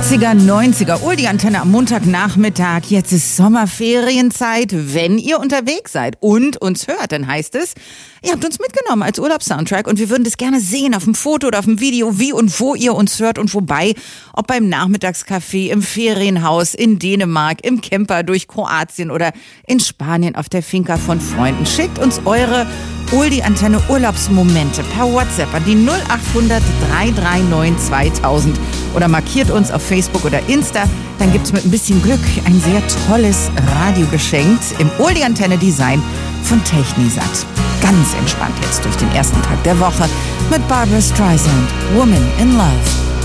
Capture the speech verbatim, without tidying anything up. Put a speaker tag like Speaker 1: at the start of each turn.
Speaker 1: achtziger, neunziger, Oldie Antenne am Montagnachmittag. Jetzt ist Sommerferienzeit, wenn ihr unterwegs seid und uns hört, dann heißt es, ihr habt uns mitgenommen als Urlaubssoundtrack und wir würden das gerne sehen auf dem Foto oder auf dem Video, wie und wo ihr uns hört und wobei, ob beim Nachmittagscafé, im Ferienhaus, in Dänemark, im Camper durch Kroatien oder in Spanien auf der Finca von Freunden. Schickt uns eure Oldie Antenne Urlaubsmomente per WhatsApp an die null achthundert, drei drei neun, zweitausend oder markiert uns auf Facebook oder Insta. Dann gibt's mit ein bisschen Glück ein sehr tolles Radio geschenkt im Oldie Antenne Design von Technisat. Ganz entspannt jetzt durch den ersten Tag der Woche mit Barbra Streisand, Woman in Love.